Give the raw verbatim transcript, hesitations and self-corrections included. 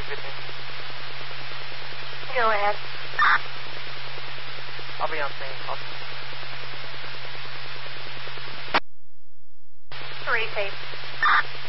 with me? Go ahead. I'll be on scene. I'll... Three, tape.